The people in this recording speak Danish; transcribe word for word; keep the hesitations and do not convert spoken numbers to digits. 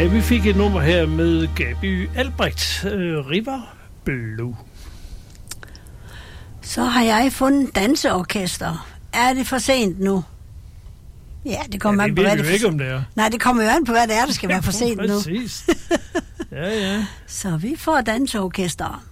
Ja, vi fik et nummer her med Gaby Albrecht, uh, River Blue. Så har jeg fundet danseorkester. Er det for sent nu? Ja, det kommer ja, an på, hvad det er. Ikke, om det er. Nej, det kommer jo an på, hvad det er, der skal være for sent nu. Præcis. Ja, ja. Så vi får danseorkester.